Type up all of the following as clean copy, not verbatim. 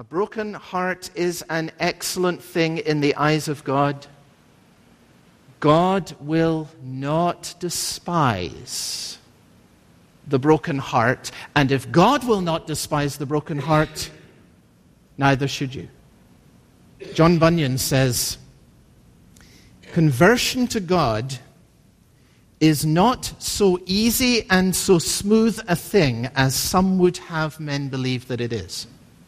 broken heart is an excellent thing in the eyes of God, God will not despise the broken heart. And if God will not despise the broken heart, neither should you. John Bunyan says, conversion to God is not so easy and so smooth a thing as some would have men believe that it is.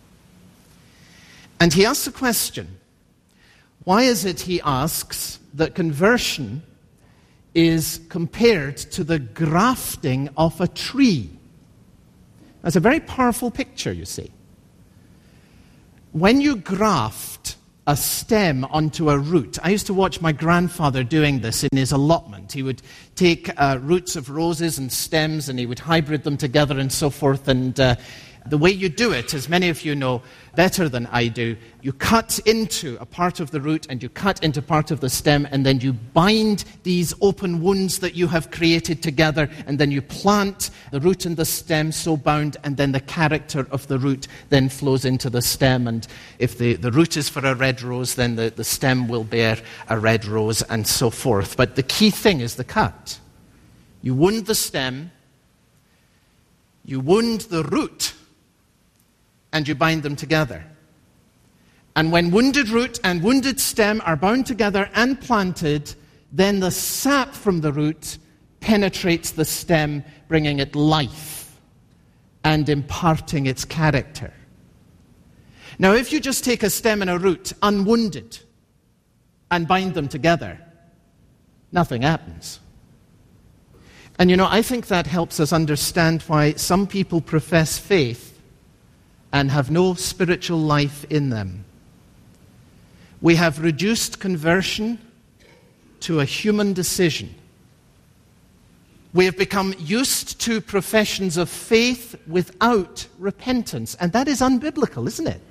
And he asks a question. Why is it, he asks, that conversion is compared to the grafting of a tree? That's a very powerful picture, you see. When you graft a stem onto a root, I used to watch my grandfather doing this in his allotment. He would take roots of roses and stems and he would hybrid them together and so forth. And the way you do it, as many of you know better than I do, you cut into a part of the root and you cut into part of the stem, and then you bind these open wounds that you have created together, and then you plant the root and the stem so bound, and then the character of the root then flows into the stem. And if the root is for a red rose, then the stem will bear a red rose, and so forth. But the key thing is the cut. You wound the stem, you wound the root, and you bind them together. And when wounded root and wounded stem are bound together and planted, then the sap from the root penetrates the stem, bringing it life and imparting its character. Now, if you just take a stem and a root, unwounded, and bind them together, nothing happens. And you know, I think that helps us understand why some people profess faith and have no spiritual life in them. We have reduced conversion to a human decision. We have become used to professions of faith without repentance, and that is unbiblical, isn't it?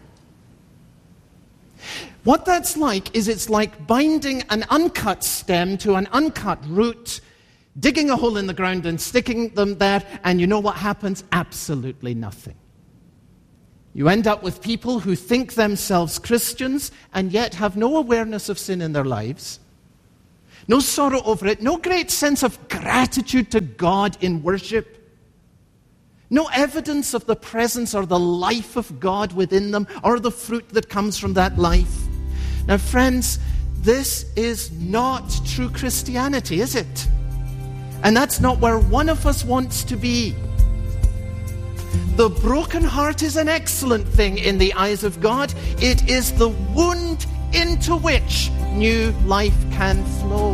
What that's like is it's like binding an uncut stem to an uncut root, digging a hole in the ground and sticking them there, and you know what happens? Absolutely nothing. You end up with people who think themselves Christians and yet have no awareness of sin in their lives, no sorrow over it, no great sense of gratitude to God in worship, no evidence of the presence or the life of God within them or the fruit that comes from that life. Now, friends, this is not true Christianity, is it? And that's not where one of us wants to be. The broken heart is an excellent thing in the eyes of God. It is the wound into which new life can flow.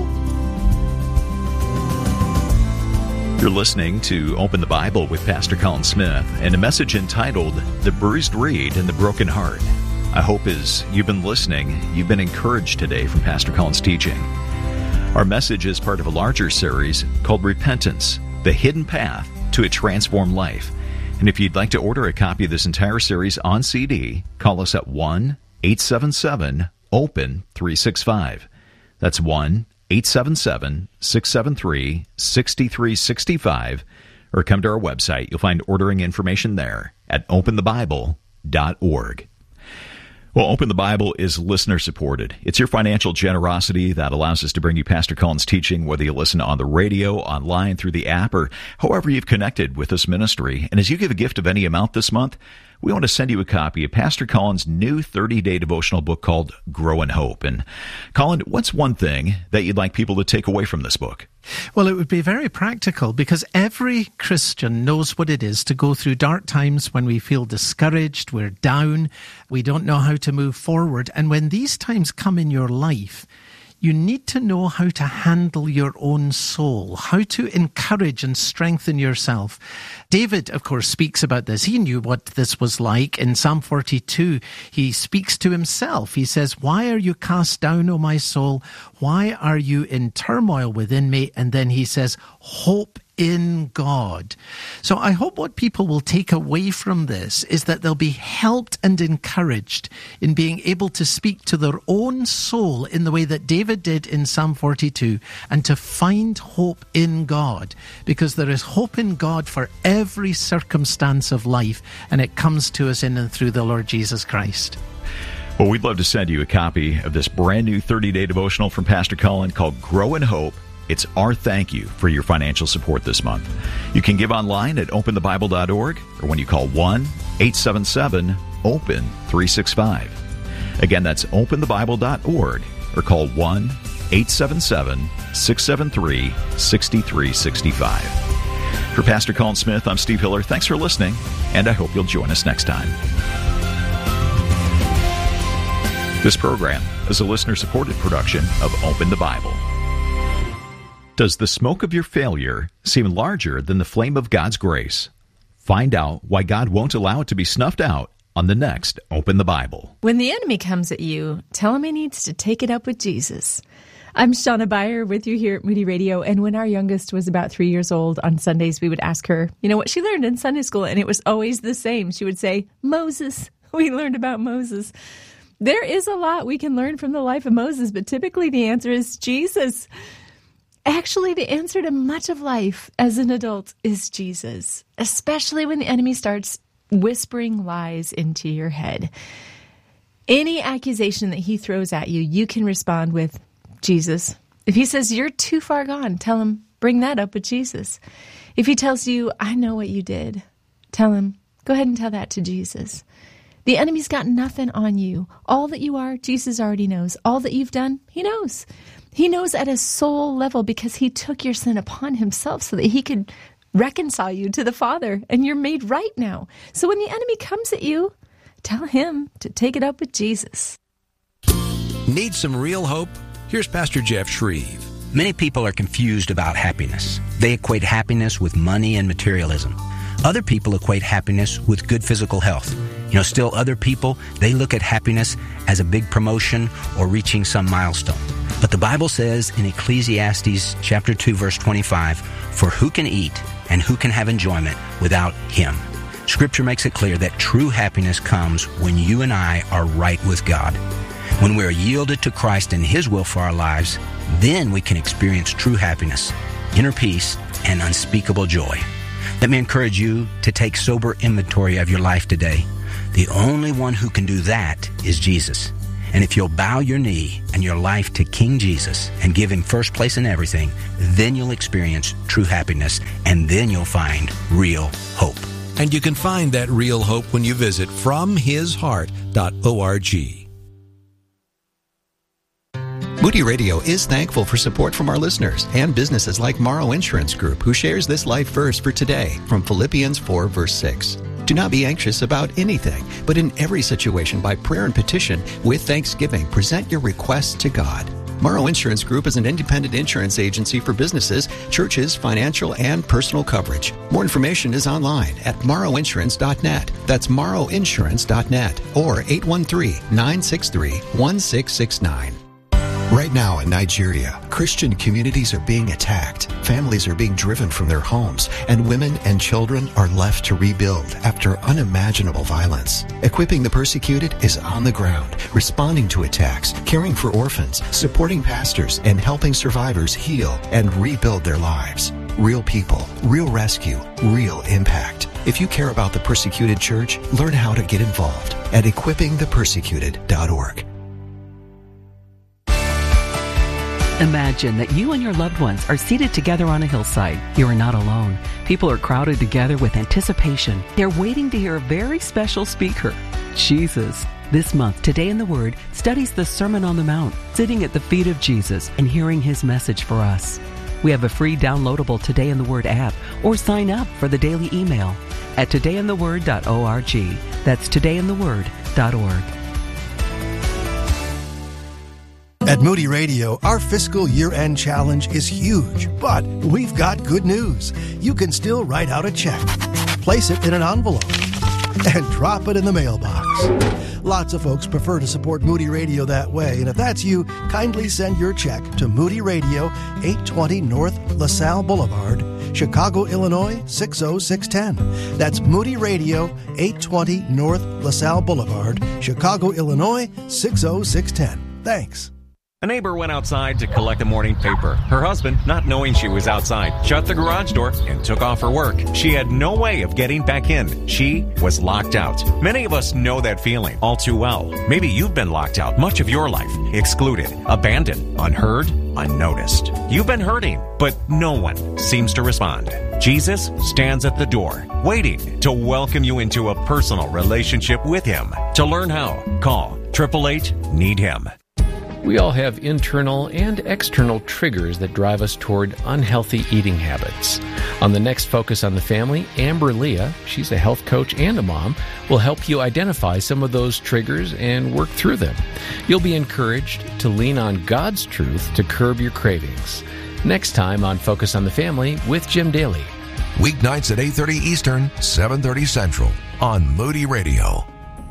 You're listening to Open the Bible with Pastor Colin Smith and a message entitled The Bruised Reed and the Broken Heart. I hope as you've been listening, you've been encouraged today from Pastor Colin's teaching. Our message is part of a larger series called Repentance, the Hidden Path to a Transformed Life. And if you'd like to order a copy of this entire series on CD, call us at 1-877-OPEN-365. That's 1-877-673-6365. Or come to our website. You'll find ordering information there at openthebible.org. Well, Open the Bible is listener-supported. It's your financial generosity that allows us to bring you Pastor Colin's teaching, whether you listen on the radio, online, through the app, or however you've connected with this ministry. And as you give a gift of any amount this month, we want to send you a copy of Pastor Colin's new 30-day devotional book called Grow in Hope. And Colin, what's one thing that you'd like people to take away from this book? Well, it would be very practical, because every Christian knows what it is to go through dark times when we feel discouraged, we're down, we don't know how to move forward. And when these times come in your life, you need to know how to handle your own soul, how to encourage and strengthen yourself. David, of course, speaks about this. He knew what this was like. In Psalm 42, he speaks to himself. He says, "Why are you cast down, O my soul? Why are you in turmoil within me?" And then he says, "Hope in God. So I hope what people will take away from this is that they'll be helped and encouraged in being able to speak to their own soul in the way that David did in Psalm 42, and to find hope in God, because there is hope in God for every circumstance of life, and it comes to us in and through the Lord Jesus Christ. Well, we'd love to send you a copy of this brand new 30-day devotional from Pastor Cullen called Grow in Hope. It's our thank you for your financial support this month. You can give online at openthebible.org or when you call 1-877-OPEN-365. Again, that's openthebible.org or call 1-877-673-6365. For Pastor Cullen Smith, I'm Steve Hiller. Thanks for listening, and I hope you'll join us next time. This program is a listener-supported production of Open the Bible. Does the smoke of your failure seem larger than the flame of God's grace? Find out why God won't allow it to be snuffed out on the next Open the Bible. When the enemy comes at you, tell him he needs to take it up with Jesus. I'm Shauna Beyer with you here at Moody Radio, and when our youngest was about 3 years old, on Sundays we would ask her, what she learned in Sunday school, and it was always the same. She would say, Moses. We learned about Moses. There is a lot we can learn from the life of Moses, but typically the answer is Jesus. Actually, the answer to much of life as an adult is Jesus, especially when the enemy starts whispering lies into your head. Any accusation that he throws at you, you can respond with Jesus. If he says you're too far gone, tell him, bring that up with Jesus. If he tells you, I know what you did, tell him, go ahead and tell that to Jesus. The enemy's got nothing on you. All that you are, Jesus already knows. All that you've done, he knows. He knows at a soul level because he took your sin upon himself so that he could reconcile you to the Father, and you're made right now. So when the enemy comes at you, tell him to take it up with Jesus. Need some real hope? Here's Pastor Jeff Shreve. Many people are confused about happiness. They equate happiness with money and materialism. Other people equate happiness with good physical health. Still other people, they look at happiness as a big promotion or reaching some milestone. But the Bible says in Ecclesiastes chapter 2, verse 25, for who can eat and who can have enjoyment without him? Scripture makes it clear that true happiness comes when you and I are right with God. When we are yielded to Christ and his will for our lives, then we can experience true happiness, inner peace, and unspeakable joy. Let me encourage you to take sober inventory of your life today. The only one who can do that is Jesus. And if you'll bow your knee and your life to King Jesus and give him first place in everything, then you'll experience true happiness, and then you'll find real hope. And you can find that real hope when you visit FromHisHeart.org. Moody Radio is thankful for support from our listeners and businesses like Morrow Insurance Group, who shares this life verse for today from Philippians 4, verse 6. Do not be anxious about anything, but in every situation by prayer and petition, with thanksgiving, present your requests to God. Morrow Insurance Group is an independent insurance agency for businesses, churches, financial, and personal coverage. More information is online at morrowinsurance.net. That's morrowinsurance.net or 813-963-1669. Right now in Nigeria, Christian communities are being attacked, families are being driven from their homes, and women and children are left to rebuild after unimaginable violence. Equipping the Persecuted is on the ground, responding to attacks, caring for orphans, supporting pastors, and helping survivors heal and rebuild their lives. Real people, real rescue, real impact. If you care about the persecuted church, learn how to get involved at equippingthepersecuted.org. Imagine that you and your loved ones are seated together on a hillside. You are not alone. People are crowded together with anticipation. They're waiting to hear a very special speaker, Jesus. This month, Today in the Word studies the Sermon on the Mount, sitting at the feet of Jesus and hearing his message for us. We have a free downloadable Today in the Word app, or sign up for the daily email at todayintheword.org. That's todayintheword.org. At Moody Radio, our fiscal year-end challenge is huge, but we've got good news. You can still write out a check, place it in an envelope, and drop it in the mailbox. Lots of folks prefer to support Moody Radio that way, and if that's you, kindly send your check to Moody Radio, 820 North LaSalle Boulevard, Chicago, Illinois 60610. That's Moody Radio, 820 North LaSalle Boulevard, Chicago, Illinois 60610. Thanks. A neighbor went outside to collect the morning paper. Her husband, not knowing she was outside, shut the garage door and took off her work. She had no way of getting back in. She was locked out. Many of us know that feeling all too well. Maybe you've been locked out much of your life, excluded, abandoned, unheard, unnoticed. You've been hurting, but no one seems to respond. Jesus stands at the door, waiting to welcome you into a personal relationship with Him. To learn how, call 888-NEED-HIM. We all have internal and external triggers that drive us toward unhealthy eating habits. On the next Focus on the Family, Amber Leah, she's a health coach and a mom, will help you identify some of those triggers and work through them. You'll be encouraged to lean on God's truth to curb your cravings. Next time on Focus on the Family with Jim Daly. Weeknights at 8:30 Eastern, 7:30 Central on Moody Radio.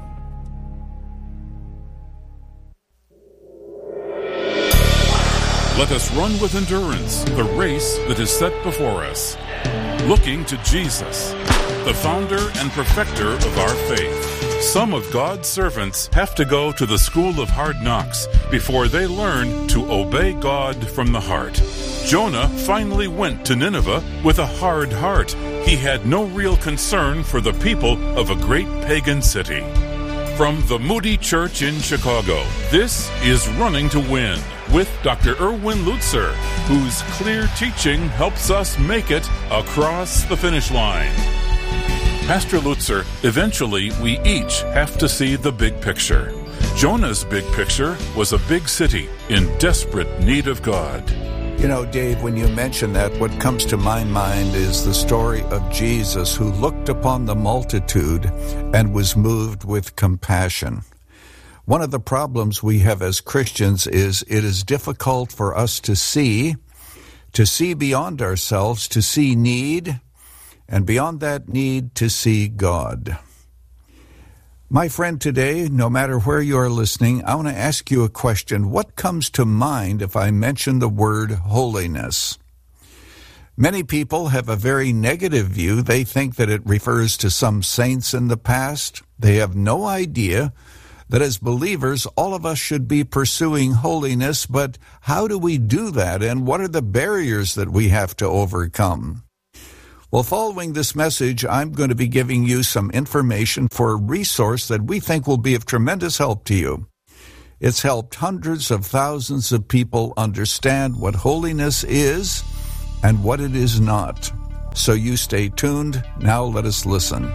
Let us run with endurance the race that is set before us, looking to Jesus, the founder and perfecter of our faith. Some of God's servants have to go to the school of hard knocks before they learn to obey God from the heart. Jonah finally went to Nineveh with a hard heart. He had no real concern for the people of a great pagan city. From the Moody Church in Chicago, this is Running to Win with Dr. Erwin Lutzer, whose clear teaching helps us make it across the finish line. Pastor Lutzer, eventually we each have to see the big picture. Jonah's big picture was a big city in desperate need of God. You know, Dave, when you mention that, what comes to my mind is the story of Jesus, who looked upon the multitude and was moved with compassion. One of the problems we have as Christians is it is difficult for us to see beyond ourselves, to see need, and beyond that need, to see God. My friend, today, no matter where you are listening, I want to ask you a question. What comes to mind if I mention the word holiness? Many people have a very negative view. They think that it refers to some saints in the past. They have no idea that as believers, all of us should be pursuing holiness, but how do we do that, and what are the barriers that we have to overcome? Well, following this message, I'm going to be giving you some information for a resource that we think will be of tremendous help to you. It's helped hundreds of thousands of people understand what holiness is and what it is not. So you stay tuned. Now let us listen.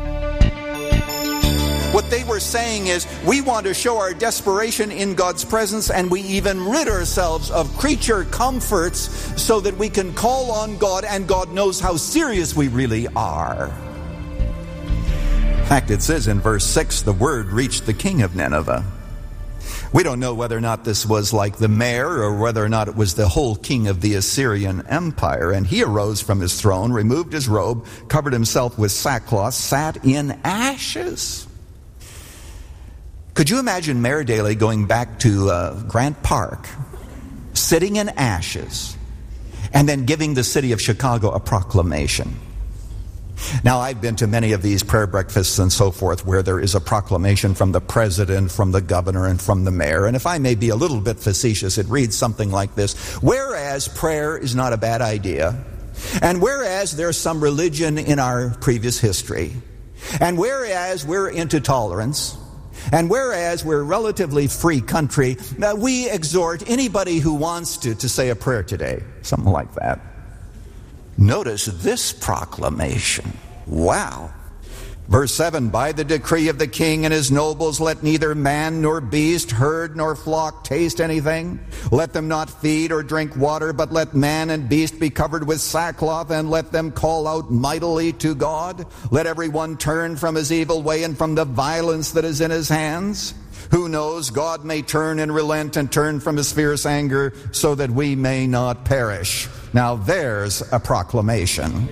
What they were saying is, we want to show our desperation in God's presence, and we even rid ourselves of creature comforts so that we can call on God, and God knows how serious we really are. In fact, it says in verse 6, the word reached the king of Nineveh. We don't know whether or not this was like the mayor or whether or not it was the whole king of the Assyrian Empire. And he arose from his throne, removed his robe, covered himself with sackcloth, sat in ashes. Could you imagine Mayor Daley going back to Grant Park, sitting in ashes, and then giving the city of Chicago a proclamation? Now, I've been to many of these prayer breakfasts and so forth where there is a proclamation from the president, from the governor, and from the mayor. And if I may be a little bit facetious, it reads something like this. Whereas prayer is not a bad idea, and whereas there's some religion in our previous history, and whereas we're into tolerance, and whereas we're a relatively free country, we exhort anybody who wants to say a prayer today. Something like that. Notice this proclamation. Wow. Verse 7, by the decree of the king and his nobles, let neither man nor beast, herd nor flock taste anything. Let them not feed or drink water, but let man and beast be covered with sackcloth, and let them call out mightily to God. Let everyone turn from his evil way and from the violence that is in his hands. Who knows, God may turn and relent and turn from his fierce anger so that we may not perish. Now there's a proclamation.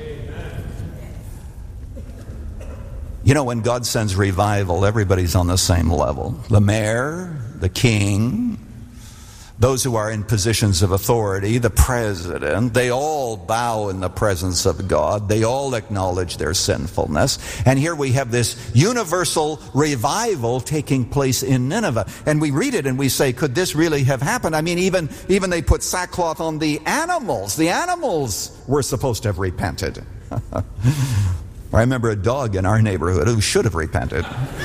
You know, when God sends revival, everybody's on the same level. The mayor, the king, those who are in positions of authority, the president, they all bow in the presence of God. They all acknowledge their sinfulness. And here we have this universal revival taking place in Nineveh. And we read it and we say, could this really have happened? I mean, even they put sackcloth on the animals. The animals were supposed to have repented. I remember a dog in our neighborhood who should have repented.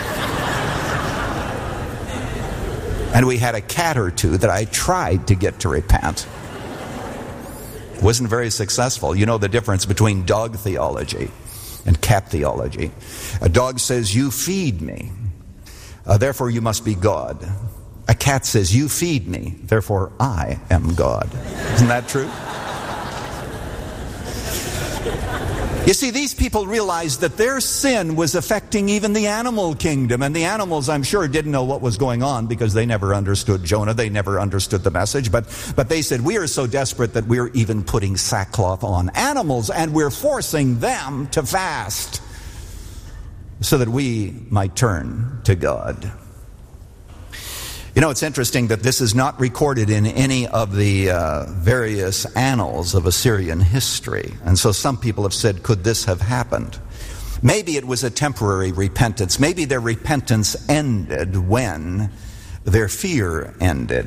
And we had a cat or two that I tried to get to repent. Wasn't very successful. You know the difference between dog theology and cat theology. A dog says, you feed me, therefore you must be God. A cat says, you feed me, therefore I am God. Isn't that true? You see, these people realized that their sin was affecting even the animal kingdom. And the animals, I'm sure, didn't know what was going on because they never understood Jonah. They never understood the message. But they said, we are so desperate that we're even putting sackcloth on animals and we're forcing them to fast so that we might turn to God. You know, it's interesting that this is not recorded in any of the various annals of Assyrian history. And so some people have said, could this have happened? Maybe it was a temporary repentance. Maybe their repentance ended when their fear ended.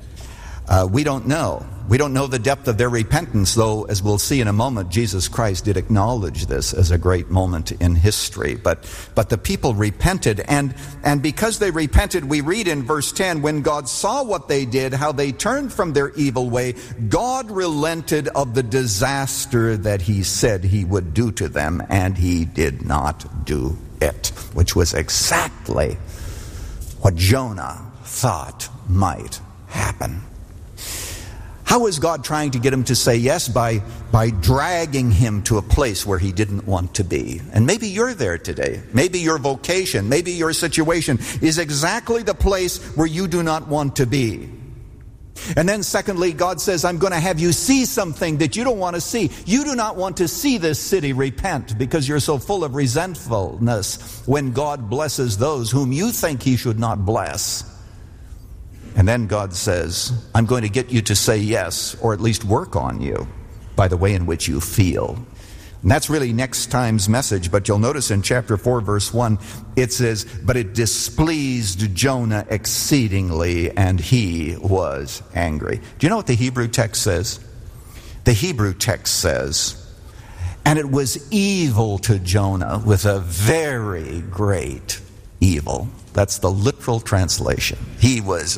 We don't know. We don't know the depth of their repentance, though, as we'll see in a moment, Jesus Christ did acknowledge this as a great moment in history. But the people repented, and because they repented, we read in verse 10, when God saw what they did, how they turned from their evil way, God relented of the disaster that he said he would do to them, and he did not do it, which was exactly what Jonah thought might happen. How was God trying to get him to say yes? By dragging him to a place where he didn't want to be. And maybe you're there today. Maybe your vocation, maybe your situation is exactly the place where you do not want to be. And then secondly, God says, I'm going to have you see something that you don't want to see. You do not want to see this city repent because you're so full of resentfulness when God blesses those whom you think he should not bless. And then God says, I'm going to get you to say yes, or at least work on you by the way in which you feel. And that's really next time's message, but you'll notice in chapter 4, verse 1, it says, but it displeased Jonah exceedingly, and he was angry. Do you know what the Hebrew text says? The Hebrew text says, and it was evil to Jonah with a very great evil. That's the literal translation. He was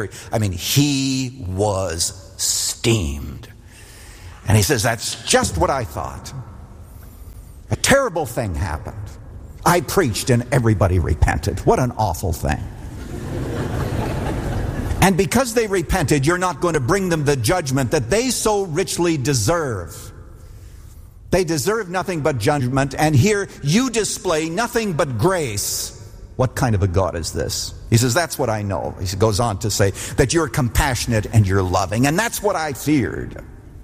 steamed. And he says, that's just what I thought. A terrible thing happened. I preached and everybody repented. What an awful thing. And because they repented, you're not going to bring them the judgment that they so richly deserve. They deserve nothing but judgment, and here you display nothing but grace. What kind of a God is this? He says, that's what I know. He goes on to say that you're compassionate and you're loving, and that's what I feared.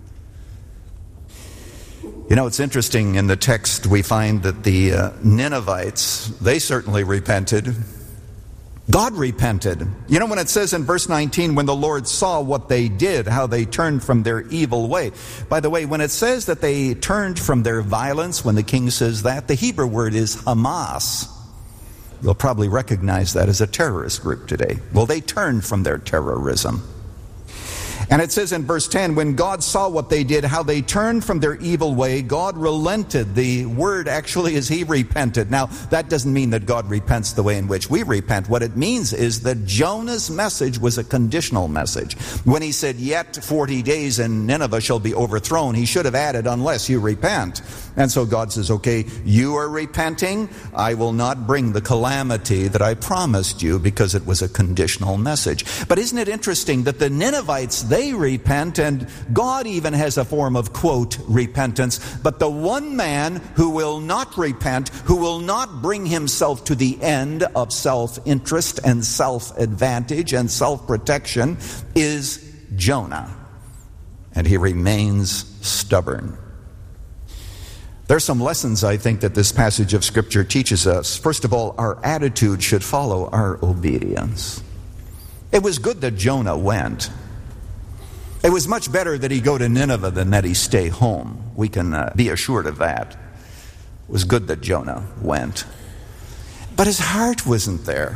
You know, it's interesting in the text we find that the Ninevites, they certainly repented. God repented. You know, when it says in verse 19, when the Lord saw what they did, how they turned from their evil way. By the way, when it says that they turned from their violence, when the king says that, the Hebrew word is Hamas. You'll probably recognize that as a terrorist group today. Well, they turned from their terrorism. And it says in verse 10, when God saw what they did, how they turned from their evil way, God relented. The word actually is he repented. Now, that doesn't mean that God repents the way in which we repent. What it means is that Jonah's message was a conditional message. When he said, yet 40 days and Nineveh shall be overthrown, he should have added, unless you repent. And so God says, okay, you are repenting. I will not bring the calamity that I promised you, because it was a conditional message. But isn't it interesting that the Ninevites, they repent, and God even has a form of, quote, repentance. But the one man who will not repent, who will not bring himself to the end of self-interest and self-advantage and self-protection, is Jonah. And he remains stubborn. There's some lessons, I think, that this passage of Scripture teaches us. First of all, our attitude should follow our obedience. It was good that Jonah went. It was much better that he go to Nineveh than that he stay home. We can be assured of that. It was good that Jonah went. But his heart wasn't there.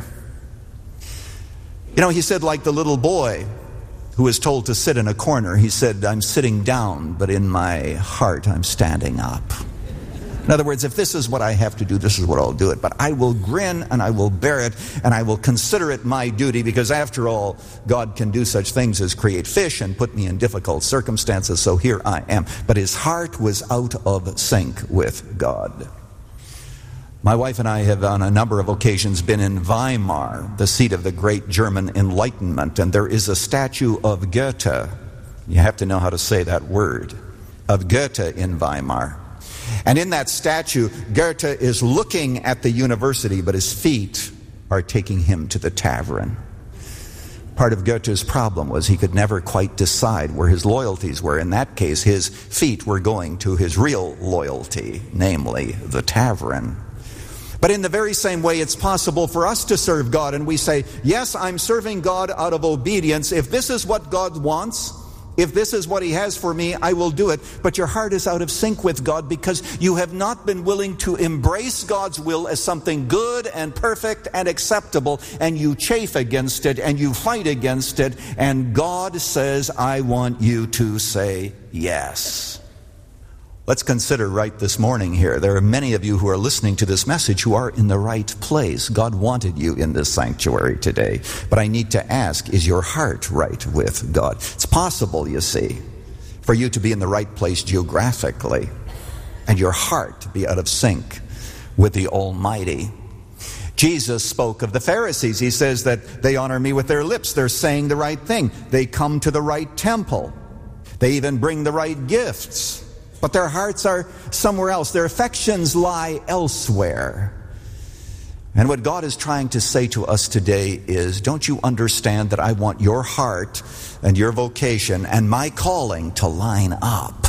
You know, he said, like the little boy who was told to sit in a corner, he said, I'm sitting down, but in my heart I'm standing up. In other words, if this is what I have to do, this is what I'll do it. But I will grin and I will bear it and I will consider it my duty, because after all, God can do such things as create fish and put me in difficult circumstances, so here I am. But his heart was out of sync with God. My wife and I have on a number of occasions been in Weimar, the seat of the great German Enlightenment, and there is a statue of Goethe. You have to know how to say that word, of Goethe in Weimar. And in that statue, Goethe is looking at the university, but his feet are taking him to the tavern. Part of Goethe's problem was he could never quite decide where his loyalties were. In that case, his feet were going to his real loyalty, namely the tavern. But in the very same way, it's possible for us to serve God, and we say, yes, I'm serving God out of obedience. If this is what God wants, if this is what he has for me, I will do it. But your heart is out of sync with God because you have not been willing to embrace God's will as something good and perfect and acceptable, and you chafe against it and you fight against it, and God says, I want you to say yes. Let's consider right this morning here. There are many of you who are listening to this message who are in the right place. God wanted you in this sanctuary today. But I need to ask, is your heart right with God? It's possible, you see, for you to be in the right place geographically and your heart to be out of sync with the Almighty. Jesus spoke of the Pharisees. He says that they honor me with their lips. They're saying the right thing. They come to the right temple. They even bring the right gifts. But their hearts are somewhere else. Their affections lie elsewhere. And what God is trying to say to us today is, don't you understand that I want your heart and your vocation and my calling to line up?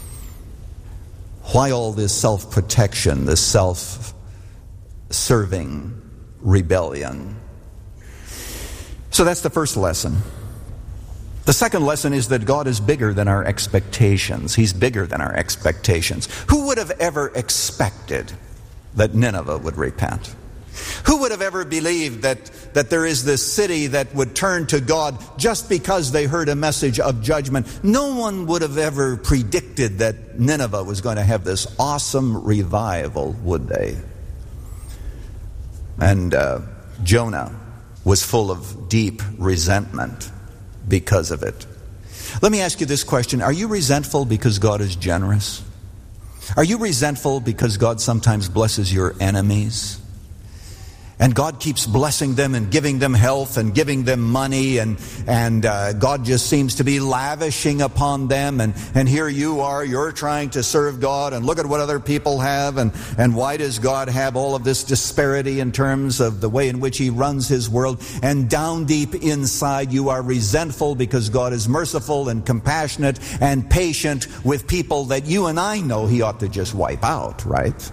Why all this self-protection, this self-serving rebellion? So that's the first lesson. The second lesson is that God is bigger than our expectations. He's bigger than our expectations. Who would have ever expected that Nineveh would repent? Who would have ever believed that there is this city that would turn to God just because they heard a message of judgment? No one would have ever predicted that Nineveh was going to have this awesome revival, would they? And Jonah was full of deep resentment because of it. Let me ask you this question. Are you resentful because God is generous? Are you resentful because God sometimes blesses your enemies? And God keeps blessing them and giving them health and giving them money, and God just seems to be lavishing upon them, and here you are, you're trying to serve God, and look at what other people have, and why does God have all of this disparity in terms of the way in which He runs His world? And down deep inside you are resentful because God is merciful and compassionate and patient with people that you and I know He ought to just wipe out, right?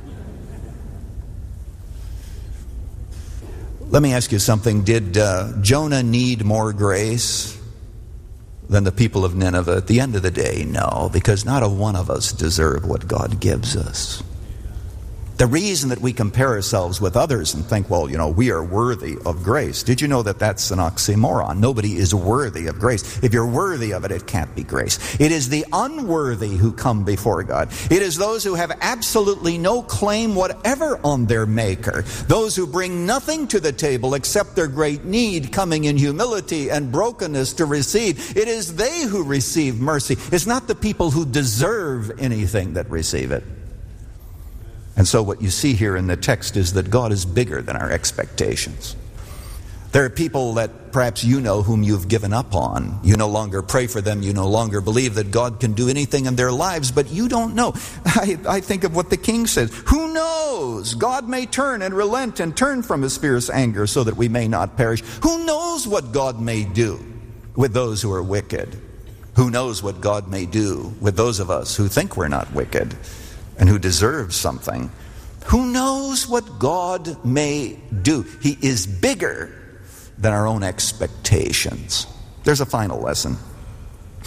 Let me ask you something. Did Jonah need more grace than the people of Nineveh? At the end of the day, no, because not a one of us deserve what God gives us. The reason that we compare ourselves with others and think, well, you know, we are worthy of grace. Did you know that that's an oxymoron? Nobody is worthy of grace. If you're worthy of it, it can't be grace. It is the unworthy who come before God. It is those who have absolutely no claim whatever on their Maker. Those who bring nothing to the table except their great need, coming in humility and brokenness to receive. It is they who receive mercy. It's not the people who deserve anything that receive it. And so what you see here in the text is that God is bigger than our expectations. There are people that perhaps you know whom you've given up on. You no longer pray for them. You no longer believe that God can do anything in their lives, but you don't know. I think of what the king says. Who knows? God may turn and relent and turn from His fierce anger so that we may not perish. Who knows what God may do with those who are wicked? Who knows what God may do with those of us who think we're not wicked and who deserve something? Who knows what God may do? He is bigger than our own expectations. There's a final lesson.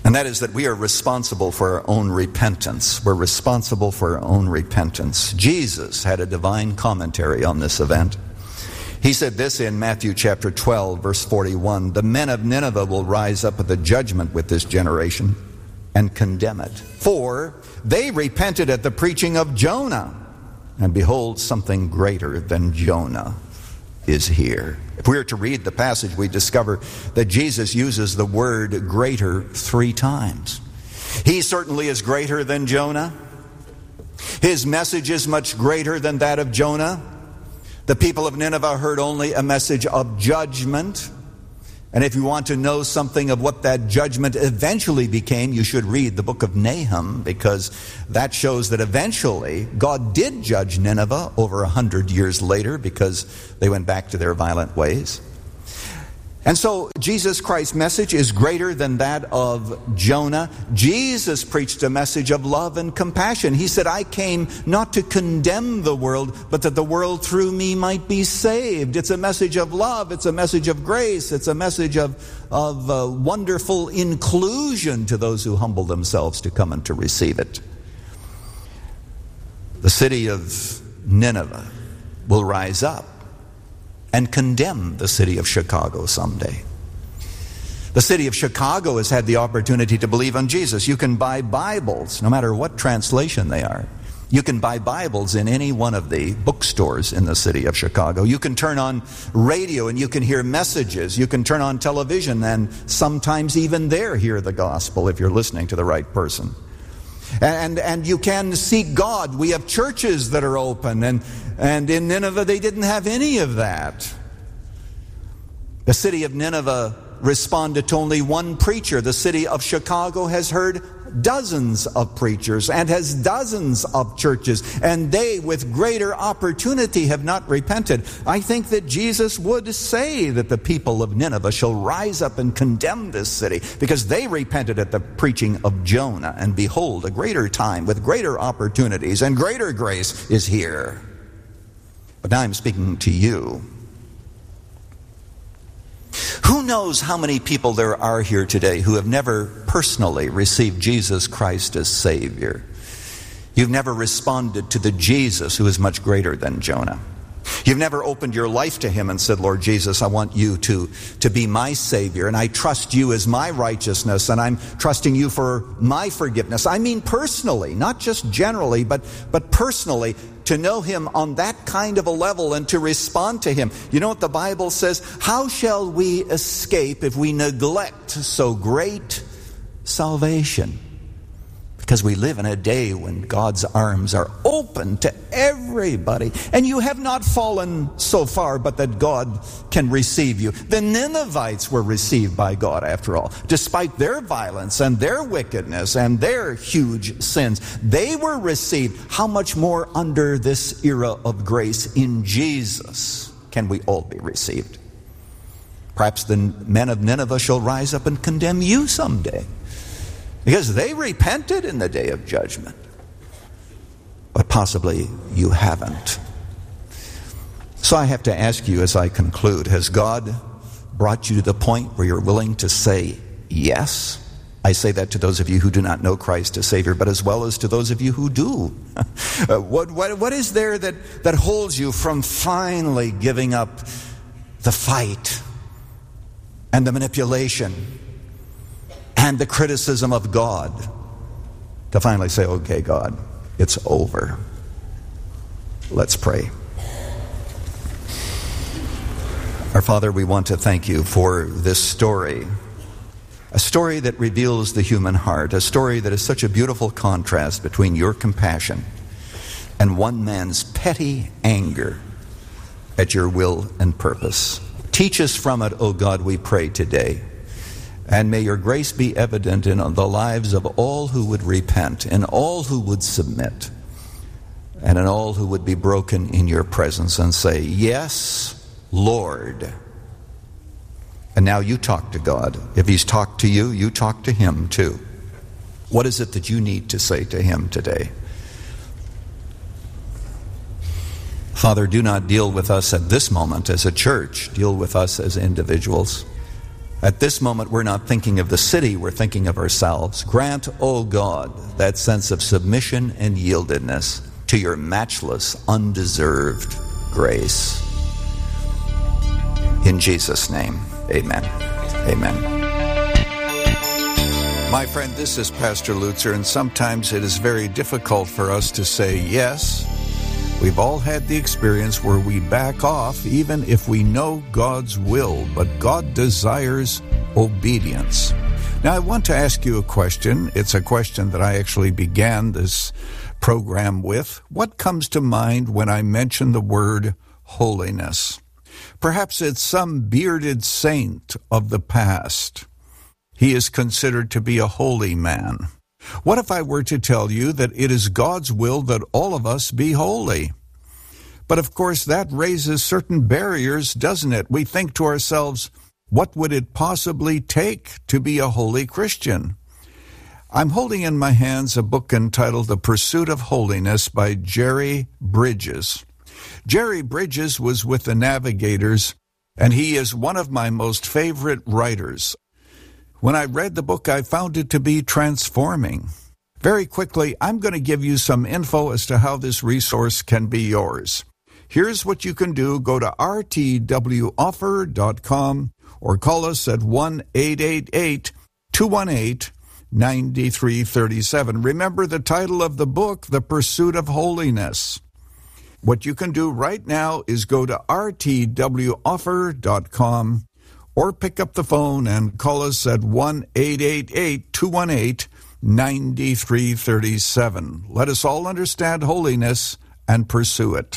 And that is that we are responsible for our own repentance. We're responsible for our own repentance. Jesus had a divine commentary on this event. He said this in Matthew chapter 12, verse 41, "The men of Nineveh will rise up at the judgment with this generation and condemn it. For they repented at the preaching of Jonah. And behold, something greater than Jonah is here." If we were to read the passage, we discover that Jesus uses the word greater 3 times. He certainly is greater than Jonah. His message is much greater than that of Jonah. The people of Nineveh heard only a message of judgment. And if you want to know something of what that judgment eventually became, you should read the book of Nahum, because that shows that eventually God did judge Nineveh over 100 years later because they went back to their violent ways. And so Jesus Christ's message is greater than that of Jonah. Jesus preached a message of love and compassion. He said, "I came not to condemn the world, but that the world through me might be saved." It's a message of love. It's a message of grace. It's a message of wonderful inclusion to those who humble themselves to come and to receive it. The city of Nineveh will rise up and condemn the city of Chicago someday. The city of Chicago has had the opportunity to believe on Jesus. You can buy Bibles, no matter what translation they are. You can buy Bibles in any one of the bookstores in the city of Chicago. You can turn on radio and you can hear messages. You can turn on television and sometimes even there hear the gospel if you're listening to the right person. And you can seek God. We have churches that are open, and in Nineveh they didn't have any of that. The city of Nineveh responded to only one preacher. The city of Chicago has heard dozens of preachers and has dozens of churches, and they with greater opportunity have not repented. I think that Jesus would say that the people of Nineveh shall rise up and condemn this city because they repented at the preaching of Jonah, and behold, a greater time with greater opportunities and greater grace is here. But now I'm speaking to you. Who knows how many people there are here today who have never personally received Jesus Christ as Savior? You've never responded to the Jesus who is much greater than Jonah. You've never opened your life to Him and said, "Lord Jesus, I want you to be my Savior, and I trust you as my righteousness, and I'm trusting you for my forgiveness." I mean personally, not just generally, but personally, to know Him on that kind of a level and to respond to Him. You know what the Bible says? How shall we escape if we neglect so great salvation? Because we live in a day when God's arms are open to everybody. And you have not fallen so far but that God can receive you. The Ninevites were received by God after all. Despite their violence and their wickedness and their huge sins, they were received. How much more under this era of grace in Jesus can we all be received? Perhaps the men of Nineveh shall rise up and condemn you someday, because they repented in the day of judgment. But possibly you haven't. So I have to ask you as I conclude, has God brought you to the point where you're willing to say yes? I say that to those of you who do not know Christ as Savior, but as well as to those of you who do. What is there that holds you from finally giving up the fight and the manipulation and the criticism of God, to finally say, "Okay, God, it's over"? Let's pray. Our Father, we want to thank you for this story, a story that reveals the human heart, a story that is such a beautiful contrast between your compassion and one man's petty anger at your will and purpose. Teach us from it, O God, we pray today. And may your grace be evident in the lives of all who would repent, in all who would submit, and in all who would be broken in your presence and say, "Yes, Lord." And now you talk to God. If He's talked to you, you talk to Him too. What is it that you need to say to Him today? Father, do not deal with us at this moment as a church. Deal with us as individuals. At this moment, we're not thinking of the city, we're thinking of ourselves. Grant, O God, that sense of submission and yieldedness to your matchless, undeserved grace. In Jesus' name, amen. Amen. My friend, this is Pastor Lutzer, and sometimes it is very difficult for us to say yes. We've all had the experience where we back off even if we know God's will, but God desires obedience. Now, I want to ask you a question. It's a question that I actually began this program with. What comes to mind when I mention the word holiness? Perhaps it's some bearded saint of the past. He is considered to be a holy man. What if I were to tell you that it is God's will that all of us be holy? But of course, that raises certain barriers, doesn't it? We think to ourselves, what would it possibly take to be a holy Christian? I'm holding in my hands a book entitled The Pursuit of Holiness by Jerry Bridges. Jerry Bridges was with the Navigators, and he is one of my most favorite writers. When I read the book, I found it to be transforming. Very quickly, I'm going to give you some info as to how this resource can be yours. Here's what you can do. Go to rtwoffer.com or call us at 1-888-218-9337. Remember the title of the book, The Pursuit of Holiness. What you can do right now is go to rtwoffer.com or pick up the phone and call us at 1-888-218-9337. Let us all understand holiness and pursue it.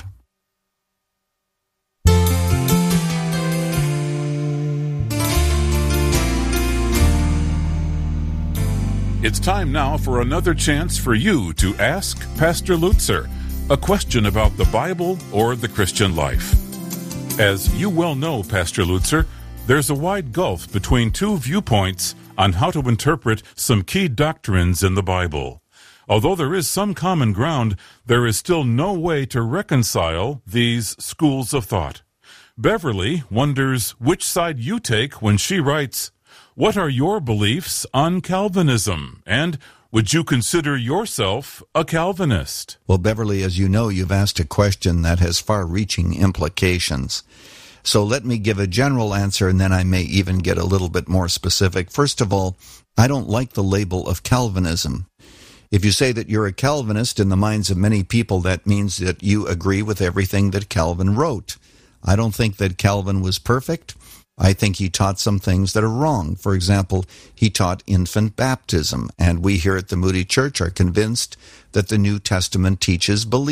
It's time now for another chance for you to ask Pastor Lutzer a question about the Bible or the Christian life. As you well know, Pastor Lutzer, there's a wide gulf between two viewpoints on how to interpret some key doctrines in the Bible. Although there is some common ground, there is still no way to reconcile these schools of thought. Beverly wonders which side you take when she writes, "What are your beliefs on Calvinism? And would you consider yourself a Calvinist?" Well, Beverly, as you know, you've asked a question that has far-reaching implications. So let me give a general answer, and then I may even get a little bit more specific. First of all, I don't like the label of Calvinism. If you say that you're a Calvinist, in the minds of many people, that means that you agree with everything that Calvin wrote. I don't think that Calvin was perfect. I think he taught some things that are wrong. For example, he taught infant baptism, and we here at the Moody Church are convinced that the New Testament teaches belief.